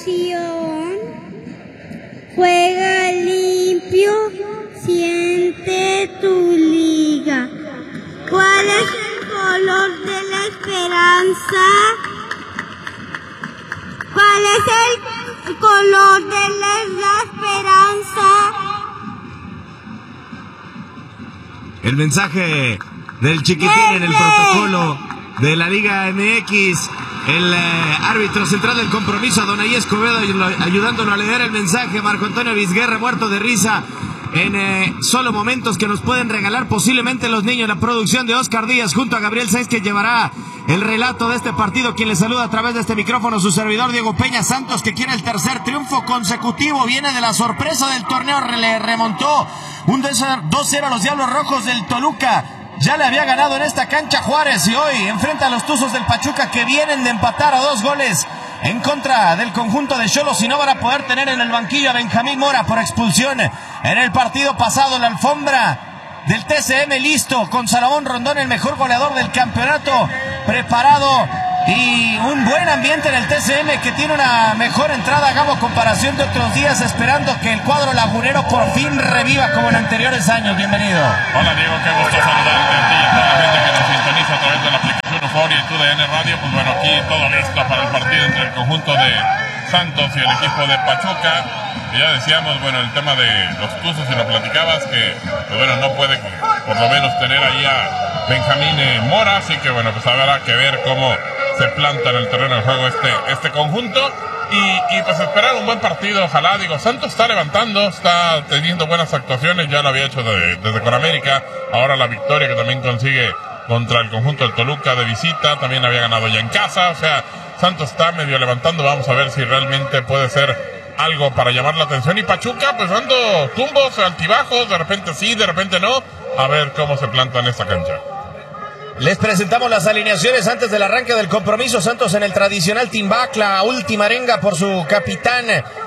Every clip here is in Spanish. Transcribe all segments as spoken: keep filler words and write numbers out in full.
Juega limpio, siente tu liga. ¿Cuál es el color de la esperanza? ¿Cuál es el color de la, la esperanza? El mensaje del chiquitín en el protocolo de la Liga M X. El eh, árbitro central del compromiso, Adonai Escobedo, ayudándonos a leer el mensaje. Marco Antonio Vizguerra, muerto de risa en eh, solo momentos que nos pueden regalar posiblemente los niños. La producción de Oscar Díaz junto a Gabriel Sainz, que llevará el relato de este partido. Quien le saluda a través de este micrófono, su servidor Diego Peña Santos, que quiere el tercer triunfo consecutivo. Viene de la sorpresa del torneo, le remontó un dos cero a los Diablos Rojos del Toluca. Ya le había ganado en esta cancha Juárez y hoy enfrenta a los Tuzos del Pachuca, que vienen de empatar a dos goles en contra del conjunto de Xolos y no van a poder tener en el banquillo a Benjamín Mora por expulsión en el partido pasado. La alfombra del T C M listo, con Salomón Rondón, el mejor goleador del campeonato, preparado, y un buen ambiente en el T C M, que tiene una mejor entrada, Gabo, comparación de otros días, esperando que el cuadro lagunero por fin reviva como en anteriores años. Bienvenido. Hola Diego, qué gusto saludarte a ti y a toda la gente que nos sintoniza a través de la aplicación Euforia y T U D N Radio. Pues bueno, aquí todo listo para el partido entre el conjunto de Santos y el equipo de Pachuca. Y ya decíamos, bueno, el tema de los Tuzos, y lo platicabas, que pues bueno, no puede por lo menos tener ahí a Benjamín eh, Mora, así que bueno, pues habrá que ver cómo se planta en el terreno de juego este, este conjunto y, y pues esperar un buen partido. Ojalá, digo, Santos está levantando, está teniendo buenas actuaciones, ya lo había hecho de, desde Conamérica, ahora la victoria que también consigue contra el conjunto del Toluca de visita, también había ganado ya en casa. O sea, Santos está medio levantando, vamos a ver si realmente puede ser algo para llamar la atención. Y Pachuca pues dando tumbos, altibajos, de repente sí, de repente no, a ver cómo se planta en esta cancha. Les presentamos las alineaciones antes del arranque del compromiso. Santos en el tradicional timbac, la última arenga por su capitán,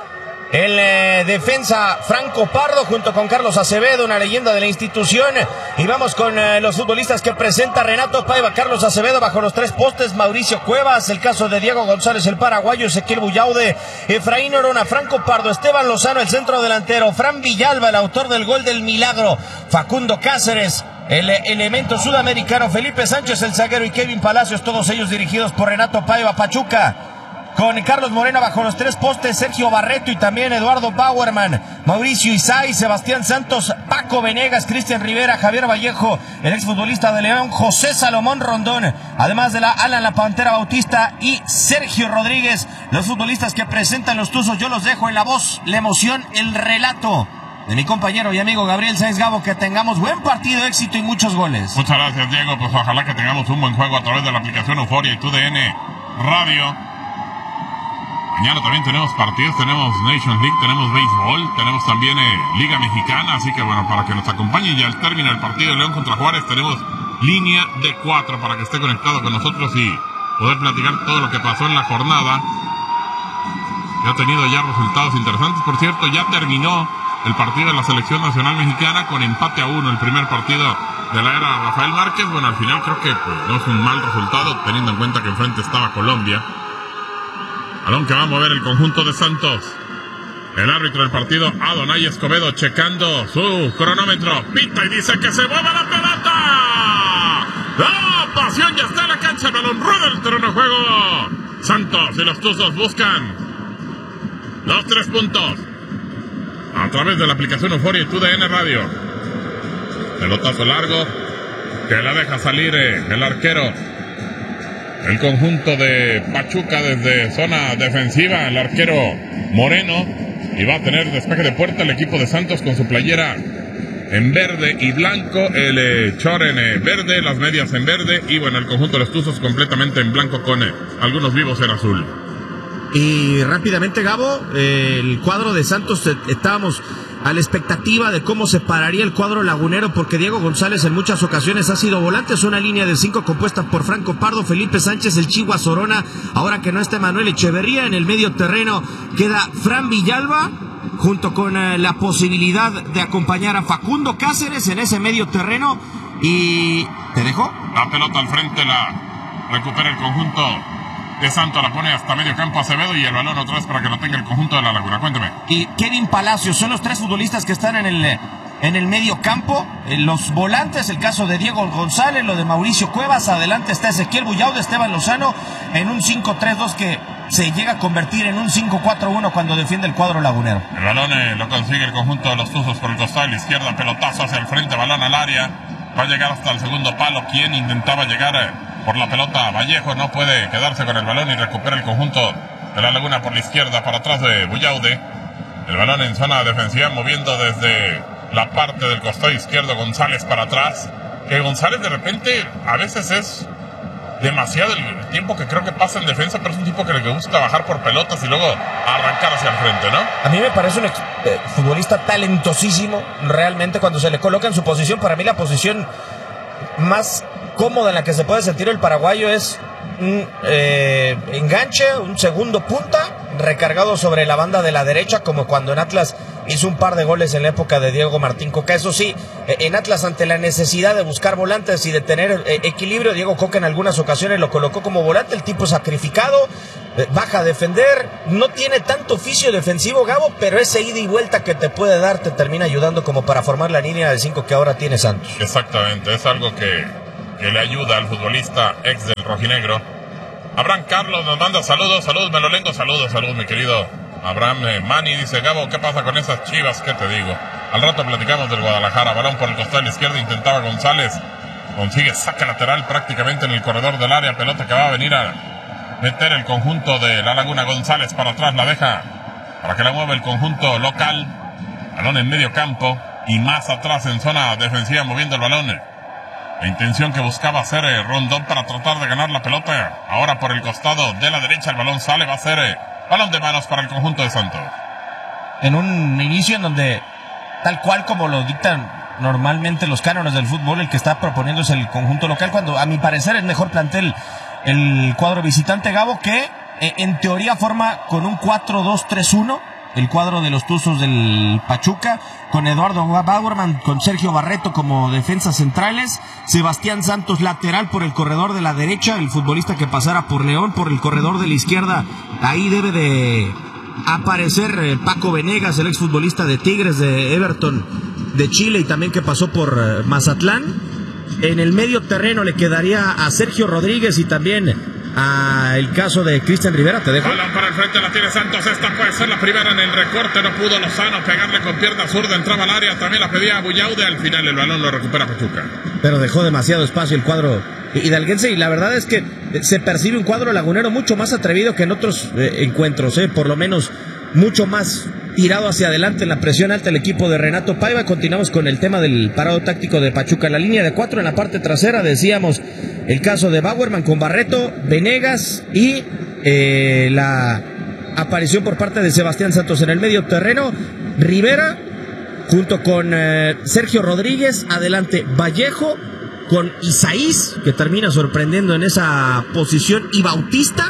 el eh, defensa Franco Pardo, junto con Carlos Acevedo, una leyenda de la institución. Y vamos con eh, los futbolistas que presenta Renato Paiva. Carlos Acevedo bajo los tres postes, Mauricio Cuevas, el caso de Diego González, el paraguayo, Ezequiel Bullaude, Efraín Orona, Franco Pardo, Esteban Lozano, el centro delantero, Fran Villalba, el autor del gol del milagro, Facundo Cáceres, el elemento sudamericano, Felipe Sánchez, el zaguero, y Kevin Palacios, todos ellos dirigidos por Renato Paiva. Pachuca con Carlos Moreno bajo los tres postes, Sergio Barreto y también Eduardo Bauerman, Mauricio Isai, Sebastián Santos, Paco Venegas, Cristian Rivera, Javier Vallejo, el exfutbolista de León, José Salomón Rondón, además de la Alan La Pantera Bautista y Sergio Rodríguez, los futbolistas que presentan los Tuzos. Yo los dejo en la voz, la emoción, el relato de mi compañero y amigo Gabriel Sainz. Gabo, que tengamos buen partido, éxito y muchos goles. Muchas gracias, Diego. Pues ojalá que tengamos un buen juego a través de la aplicación Euforia y T U D N Radio. Mañana también tenemos partidos, tenemos Nations League, tenemos béisbol, tenemos también eh, Liga Mexicana, así que bueno, para que nos acompañen. Y al término del partido de León contra Juárez tenemos línea de cuatro para que esté conectado con nosotros y poder platicar todo lo que pasó en la jornada. Ya ha tenido ya resultados interesantes. Por cierto, ya terminó el partido de la Selección Nacional Mexicana con empate a uno, el primer partido de la era Rafael Márquez. Bueno, al final creo que pues, no es un mal resultado, teniendo en cuenta que enfrente estaba Colombia. Balón que va a mover el conjunto de Santos. El árbitro del partido, Adonai Escobedo, checando su cronómetro. Pita y dice que se mueva la pelota. La pasión ya está en la cancha. El balón rueda el terreno de juego. Santos y los Tuzos buscan los tres puntos a través de la aplicación Euforia y T U D N Radio. Pelotazo largo que la deja salir el arquero. El conjunto de Pachuca desde zona defensiva, el arquero Moreno, y va a tener despeje de puerta el equipo de Santos con su playera en verde y blanco, el eh, short en eh, verde, las medias en verde, y bueno, el conjunto de los Tuzos completamente en blanco con eh, algunos vivos en azul. Y rápidamente, Gabo, eh, el cuadro de Santos, eh, estábamos a la expectativa de cómo se pararía el cuadro lagunero, porque Diego González en muchas ocasiones ha sido volante. Es una línea de cinco compuesta por Franco Pardo, Felipe Sánchez, el Chihuahua Sorona, ahora que no está Manuel Echeverría. En el medio terreno queda Fran Villalba, junto con eh, la posibilidad de acompañar a Facundo Cáceres en ese medio terreno. Y... ¿te dejo? La pelota al frente la recupera el conjunto de Santos, la pone hasta medio campo Acevedo y el balón otra vez para que lo tenga el conjunto de la Laguna. Cuénteme. Y Kevin Palacios, son los tres futbolistas que están en el, en el medio campo. Los volantes, el caso de Diego González, lo de Mauricio Cuevas. Adelante está Ezequiel Bullaude, Esteban Lozano, en un cinco tres dos que se llega a convertir en un cinco cuatro uno cuando defiende el cuadro lagunero. El balón eh, lo consigue el conjunto de los Tuzos por el costado de la izquierda, pelotazo hacia el frente, balón al área, va a llegar hasta el segundo palo. Quien intentaba llegar eh, por la pelota, Vallejo, no puede quedarse con el balón y recupera el conjunto de la Laguna por la izquierda, para atrás de Bullaude. El balón en zona defensiva, moviendo desde la parte del costado izquierdo González para atrás, que González de repente a veces es demasiado el tiempo que creo que pasa en defensa, pero es un tipo que le gusta bajar por pelotas y luego arrancar hacia el frente, ¿no? A mí me parece un ex, eh, futbolista talentosísimo, realmente, cuando se le coloca en su posición. Para mí la posición más cómoda en la que se puede sentir el paraguayo es un eh, enganche, un segundo punta, recargado sobre la banda de la derecha, como cuando en Atlas hizo un par de goles en la época de Diego Martín Coca. Eso sí, en Atlas, ante la necesidad de buscar volantes y de tener equilibrio, Diego Coca en algunas ocasiones lo colocó como volante. El tipo sacrificado, baja a defender, no tiene tanto oficio defensivo, Gabo, pero ese ida y vuelta que te puede dar te termina ayudando como para formar la línea de cinco que ahora tiene Santos. Exactamente, es algo que, que le ayuda al futbolista ex del rojinegro. Abraham Carlos nos manda saludos, saludos Melolengo, saludos, saludos mi querido Abraham. eh, Mani dice: Gabo, ¿qué pasa con esas Chivas? ¿Qué te digo? Al rato platicamos del Guadalajara. Balón por el costado de la izquierda, intentaba González, consigue saque lateral prácticamente en el corredor del área, pelota que va a venir a meter el conjunto de la Laguna. González para atrás, la deja para que la mueva el conjunto local. Balón en medio campo y más atrás en zona defensiva, moviendo el balón. La intención que buscaba hacer eh, Rondón para tratar de ganar la pelota. Ahora por el costado de la derecha el balón sale, va a ser eh, balón de manos para el conjunto de Santos. En un inicio en donde, tal cual como lo dictan normalmente los cánones del fútbol, el que está proponiendo es el conjunto local, cuando a mi parecer es mejor plantel el cuadro visitante, Gabo, que eh, en teoría forma con un cuatro dos tres uno el cuadro de los Tuzos del Pachuca, con Eduardo Bauerman, con Sergio Barreto como defensas centrales, Sebastián Santos lateral por el corredor de la derecha, el futbolista que pasara por León, por el corredor de la izquierda, ahí debe de aparecer eh, Paco Venegas, el exfutbolista de Tigres, de Everton, de Chile, y también que pasó por eh, Mazatlán. En el medio terreno le quedaría a Sergio Rodríguez y también a el caso de Cristian Rivera. Te dejo. Balón para el frente, la tiene Santos. Esta puede ser la primera en el recorte. No pudo Lozano pegarle con pierna zurda. Entraba al área. También la pedía a Bullaude. Al final el balón lo recupera Pachuca. Pero dejó demasiado espacio el cuadro hidalguense. Y la verdad es que se percibe un cuadro lagunero mucho más atrevido que en otros eh, encuentros. Eh, por lo menos mucho más tirado hacia adelante en la presión alta el equipo de Renato Paiva. Continuamos con el tema del parado táctico de Pachuca. La línea de cuatro en la parte trasera, decíamos, el caso de Bauerman con Barreto, Venegas y eh, la aparición por parte de Sebastián Santos en el medio terreno. Rivera junto con eh, Sergio Rodríguez, adelante Vallejo con Isaís, que termina sorprendiendo en esa posición, y Bautista,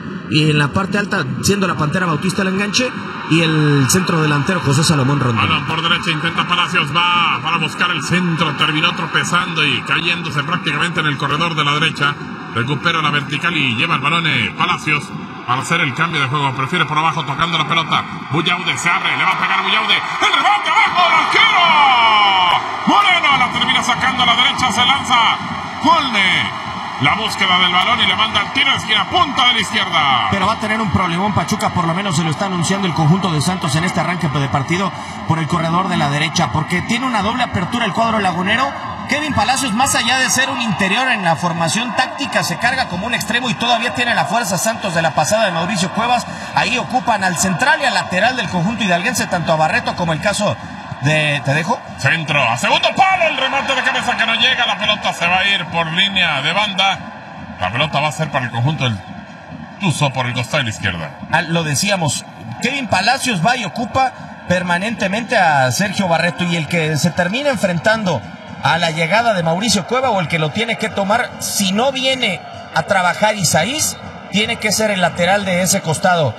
y en la parte alta siendo la Pantera Bautista el enganche, y el centro delantero José Salomón Rondón. Balón por derecha, intenta Palacios, va para buscar el centro, terminó tropezando y cayéndose prácticamente en el corredor de la derecha. Recupera la vertical y lleva el balón eh, Palacios para hacer el cambio de juego. Prefiere por abajo tocando la pelota. Bullaude se abre, le va a pegar Bullaude. ¡El rebote abajo del arquero! Moreno la termina sacando a la derecha, se lanza Colne. La búsqueda del balón y le manda al tiro de esquina, punta de la izquierda. Pero va a tener un problemón Pachuca, por lo menos se lo está anunciando el conjunto de Santos en este arranque de partido por el corredor de la derecha, porque tiene una doble apertura el cuadro lagunero. Kevin Palacios, más allá de ser un interior en la formación táctica, se carga como un extremo y todavía tiene la fuerza Santos de la pasada de Mauricio Cuevas. Ahí ocupan al central y al lateral del conjunto hidalguense, tanto a Barreto como el caso de... ¿Te dejo? Centro, a segundo palo, el remate de cabeza que no llega, la pelota se va a ir por línea de banda. La pelota va a ser para el conjunto del Tuzo por el costado de la izquierda. Ah, lo decíamos, Kevin Palacios va y ocupa permanentemente a Sergio Barreto, y el que se termina enfrentando a la llegada de Mauricio Cueva, o el que lo tiene que tomar, si no viene a trabajar Isaís, tiene que ser el lateral de ese costado,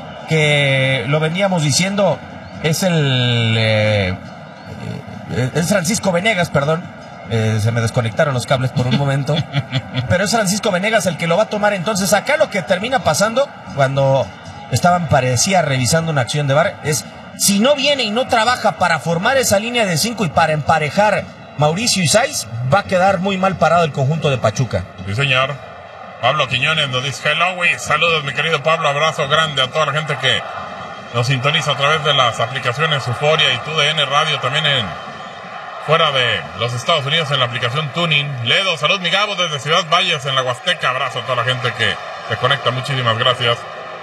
que lo veníamos diciendo, es el... Eh, es Francisco Venegas, perdón, Eh, se me desconectaron los cables por un momento. Pero es Francisco Venegas el que lo va a tomar. Entonces acá lo que termina pasando, cuando estaban, parecía, revisando una acción de V A R, es si no viene y no trabaja para formar esa línea de cinco y para emparejar Mauricio y Saiz, va a quedar muy mal parado el conjunto de Pachuca. Sí, señor. Pablo Quiñones nos dice hello, güey. Saludos, mi querido Pablo. Abrazo grande a toda la gente que nos sintoniza a través de las aplicaciones Euforia y T U D N Radio, también en fuera de los Estados Unidos en la aplicación Tuning. Ledo, salud, mi Gabo, desde Ciudad Valles en la Huasteca. Abrazo a toda la gente que se conecta. Muchísimas gracias.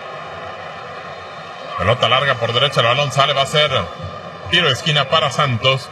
Pelota larga por derecha, el balón sale, va a ser tiro de esquina para Santos.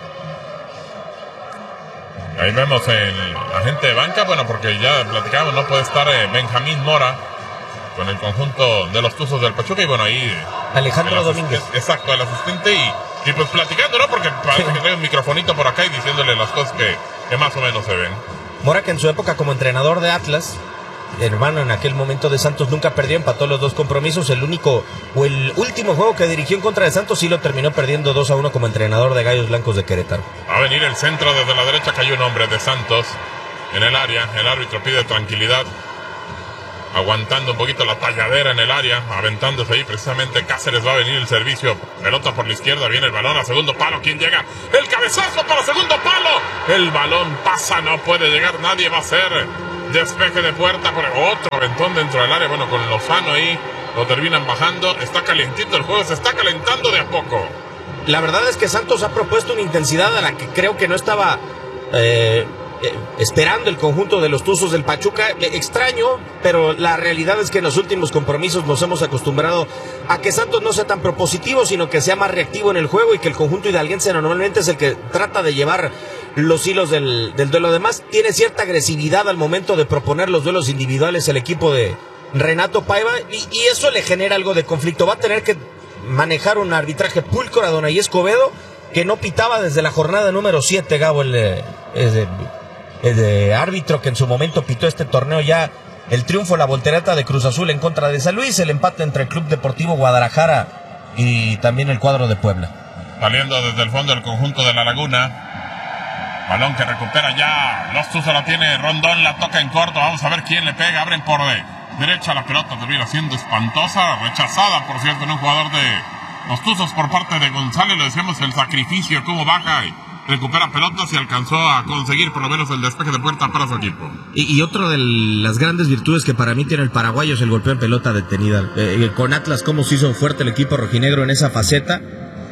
Ahí vemos el agente de banca, bueno, porque ya platicamos, no puede estar eh, Benjamín Mora con el conjunto de los Tuzos del Pachuca, y bueno, ahí Alejandro Domínguez. Exacto, el asistente, y, y pues platicando, ¿no? Porque parece sí. que trae un microfonito por acá y diciéndole las cosas que, que más o menos se ven. Mora, que en su época como entrenador de Atlas, hermano, en aquel momento de Santos, nunca perdió, empató los dos compromisos. El único o el último juego que dirigió en contra de Santos sí lo terminó perdiendo dos a uno como entrenador de Gallos Blancos de Querétaro. Va a venir el centro desde la derecha, cayó un hombre de Santos en el área. El árbitro pide tranquilidad, aguantando un poquito la talladera en el área, aventándose ahí precisamente Cáceres. Va a venir el servicio, pelota por la izquierda, viene el balón a segundo palo. ¿Quién llega? El cabezazo para segundo palo. El balón pasa, no puede llegar nadie, va a ser despeje de puerta, por otro aventón dentro del área. Bueno, con Lozano ahí lo terminan bajando. Está calientito el juego, se está calentando de a poco. La verdad es que Santos ha propuesto una intensidad a la que creo que no estaba eh, eh, esperando el conjunto de los Tuzos del Pachuca. Eh, extraño, pero la realidad es que en los últimos compromisos nos hemos acostumbrado a que Santos no sea tan propositivo, sino que sea más reactivo en el juego, y que el conjunto hidalguense normalmente es el que trata de llevar los hilos del, del duelo. Además, tiene cierta agresividad al momento de proponer los duelos individuales el equipo de Renato Paiva, y, y eso le genera algo de conflicto. Va a tener que manejar un arbitraje pulcro a Donaí Escobedo, que no pitaba desde la jornada número siete, Gabo, el, el, el, el, el árbitro que en su momento pitó este torneo ya el triunfo, la voltereta de Cruz Azul en contra de San Luis, el empate entre el Club Deportivo Guadalajara y también el cuadro de Puebla. Saliendo desde el fondo del conjunto de La Laguna, balón que recupera ya los Tuzos, la tiene Rondón, la toca en corto, vamos a ver quién le pega. Abren por de derecha, la pelota termina siendo espantosa, rechazada por cierto en un jugador de los Tuzos por parte de González. Lo decíamos, el sacrificio, cómo baja y recupera pelotas, y alcanzó a conseguir por lo menos el despeje de puerta para su equipo. Y, y otro de las grandes virtudes que para mí tiene el paraguayo es el golpeo en pelota detenida. Eh, con Atlas, cómo se hizo fuerte el equipo rojinegro en esa faceta,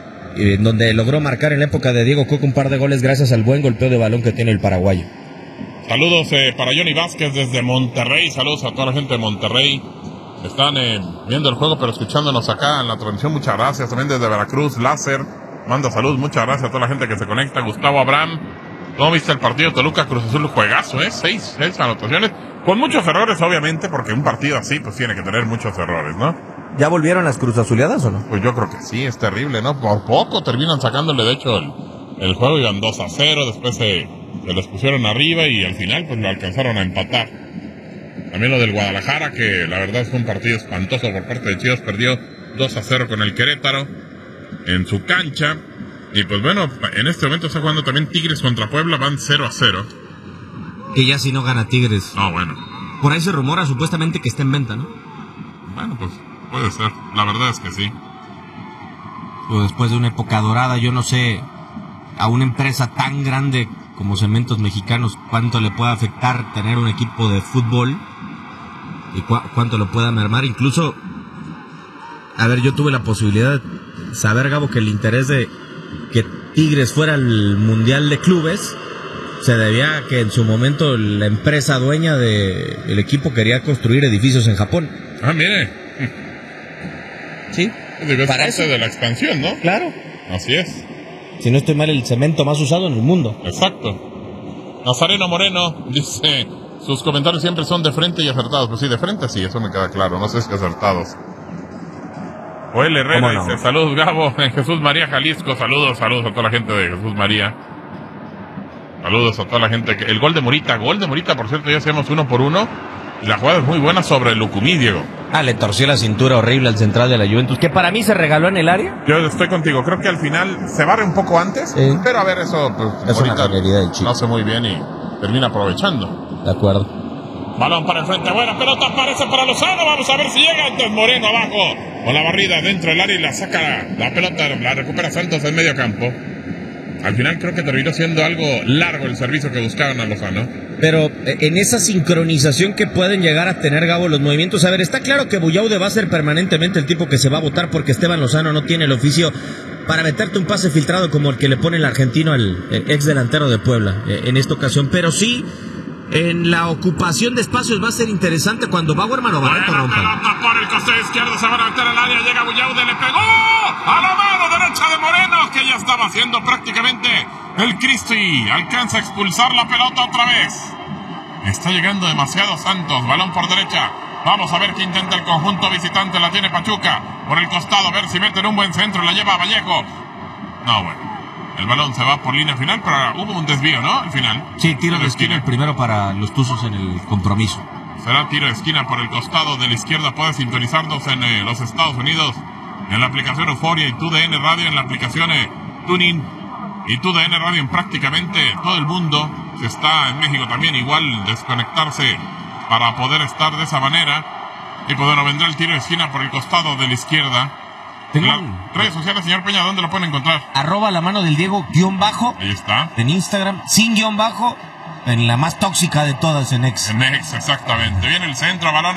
en donde logró marcar en la época de Diego Coca un par de goles gracias al buen golpeo de balón que tiene el paraguayo. Saludos eh, para Johnny Vázquez desde Monterrey. Saludos a toda la gente de Monterrey. Están eh, viendo el juego pero escuchándonos acá en la transmisión. Muchas gracias. También desde Veracruz, Láser manda salud. Muchas gracias a toda la gente que se conecta. Gustavo Abraham, ¿cómo viste el partido Toluca Cruz Azul? Juegazo, ¿eh? Seis, seis anotaciones. Con muchos errores, obviamente, porque un partido así pues tiene que tener muchos errores, ¿no? ¿Ya volvieron las Cruz Azuleadas o no? Pues yo creo que sí, es terrible, ¿no? Por poco terminan sacándole, de hecho, el, el juego. Iban dos a cero, después se, se les pusieron arriba y al final pues lo alcanzaron a empatar. También lo del Guadalajara, que la verdad fue un partido espantoso por parte de Chivas, perdió dos a cero con el Querétaro en su cancha. Y pues bueno, en este momento está jugando también Tigres contra Puebla, van cero a cero. Que ya si no gana Tigres. Ah, bueno. Por ahí se rumora supuestamente que está en venta, ¿no? Bueno, pues puede ser, la verdad es que sí. O después de una época dorada, yo no sé a una empresa tan grande como Cementos Mexicanos cuánto le puede afectar tener un equipo de fútbol y cu- cuánto lo pueda mermar. Incluso, a ver, yo tuve la posibilidad de saber, Gabo, que el interés de que Tigres fuera al Mundial de Clubes se debía a que en su momento la empresa dueña del equipo quería construir edificios en Japón. Ah, mire. Sí, Es parte de la expansión, ¿no? Claro. Así es. Si no estoy mal, el cemento más usado en el mundo. Exacto. Nazareno Moreno dice, sus comentarios siempre son de frente y acertados. Pues sí, de frente sí, eso me queda claro. No sé si acertados. Joel Herrera no? dice, saludos Gabo, en Jesús María, Jalisco. Saludos, saludos a toda la gente de Jesús María. Saludos a toda la gente. que El gol de Morita, gol de Morita, por cierto, ya hacemos uno por uno. Y la jugada es muy buena sobre Lucumí, Diego. Ah, le torció la cintura horrible al central de la Juventus, que para mí se regaló en el área. Yo estoy contigo, creo que al final se barre un poco antes, sí. Pero a ver, eso pues, es una genialidad del chico. Lo hace muy bien y termina aprovechando. De acuerdo. Balón para el frente, buena pelota, aparece para Lozano, vamos a ver si llega antes Moreno abajo, con la barrida dentro del área y la saca la, la pelota, la recupera Santos en medio campo. Al final creo que terminó siendo algo largo el servicio que buscaban a Lozano. Pero en esa sincronización que pueden llegar a tener, Gabo, los movimientos, a ver, está claro que Buyaude va a ser permanentemente el tipo que se va a votar porque Esteban Lozano no tiene el oficio para meterte un pase filtrado como el que le pone el argentino al ex delantero de Puebla en esta ocasión, pero sí en la ocupación de espacios va a ser interesante cuando Bauerman o Barreto rompan. La pelota por el costado izquierdo, se van a meter al área, llega Buyaude, le pegó a la mano derecha de Moreno, que ya estaba haciendo prácticamente el Cristo y alcanza a expulsar la pelota otra vez. Está llegando demasiado Santos, balón por derecha. Vamos a ver qué intenta el conjunto visitante, la tiene Pachuca por el costado, a ver si meten un buen centro, la lleva a Vallejo. No, bueno. El balón se va por línea final, pero hubo un desvío, ¿no? Al final. Sí, tiro de esquina, el primero para los Tuzos en el compromiso. Será tiro de esquina por el costado de la izquierda. Puedes sintonizarnos en eh, los Estados Unidos, en la aplicación Euforia y T U D N Radio, en la aplicación eh, TuneIn y T U D N Radio en prácticamente todo el mundo. Se está en México también igual desconectarse para poder estar de esa manera. Y pues bueno, vendrá el tiro de esquina por el costado de la izquierda. Tengo Las redes sociales, señor Peña, ¿dónde lo pueden encontrar? Arroba la mano del Diego, guión bajo. Ahí está. En Instagram, sin guión bajo, en la más tóxica de todas, en X. En X, exactamente. Viene el centro, balón